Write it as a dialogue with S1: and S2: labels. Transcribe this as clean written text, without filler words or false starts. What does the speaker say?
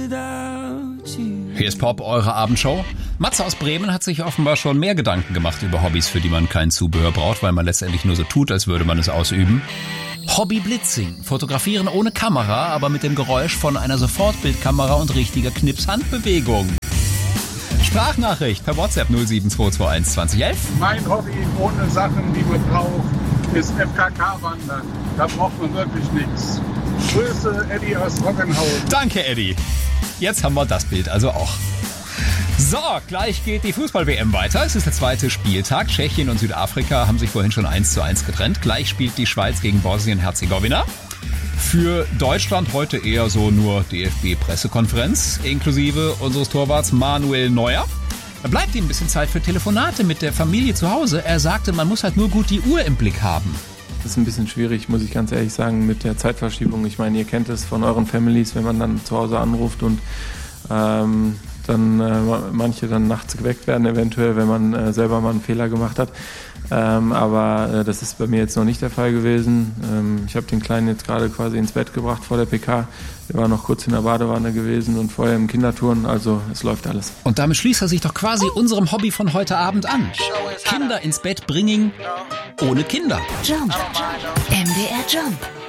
S1: Hier ist Pop, eure Abendshow. Matze aus Bremen hat sich offenbar schon mehr Gedanken gemacht über Hobbys, für die man kein Zubehör braucht, weil man letztendlich nur so tut, als würde man es ausüben. Hobby Blitzing. Fotografieren ohne Kamera, aber mit dem Geräusch von einer Sofortbildkamera und richtiger Knipshandbewegung. Sprachnachricht per WhatsApp 07221 2011.
S2: Mein Hobby ohne Sachen, die man braucht, ist FKK-Wandern. Da braucht man wirklich nichts. Grüße, Eddie aus Roggenhausen.
S1: Danke, Eddie. Jetzt haben wir das Bild also auch. So, gleich geht die Fußball-WM weiter. Es ist der zweite Spieltag. Tschechien und Südafrika haben sich vorhin schon 1:1 getrennt. Gleich spielt die Schweiz gegen Bosnien-Herzegowina. Für Deutschland heute eher so nur DFB-Pressekonferenz, inklusive unseres Torwarts Manuel Neuer. Da bleibt ihm ein bisschen Zeit für Telefonate mit der Familie zu Hause. Er sagte, man muss halt nur gut die Uhr im Blick haben.
S3: Das ist ein bisschen schwierig, muss ich ganz ehrlich sagen, mit der Zeitverschiebung. Ich meine, ihr kennt es von euren Families, wenn man dann zu Hause anruft und manche dann nachts geweckt werden, eventuell, wenn man selber mal einen Fehler gemacht hat. Aber das ist bei mir jetzt noch nicht der Fall gewesen. Ich habe den Kleinen jetzt gerade quasi ins Bett gebracht vor der PK. Der war noch kurz in der Badewanne gewesen und vorher im Kinderturnen, also es läuft alles.
S1: Und damit schließt er sich doch quasi unserem Hobby von heute Abend an. Kinder ins Bett bringen ohne Kinder.
S4: Jump. MDR Jump.